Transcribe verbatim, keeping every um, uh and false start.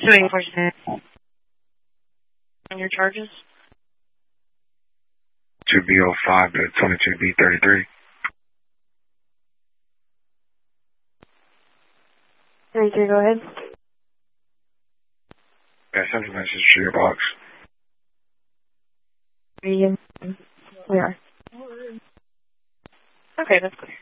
two eighty-four on your charges? two B oh five to twenty-two B thirty-three. thirty-three, go ahead. Yeah, send a message to your box. We are. Okay, that's clear.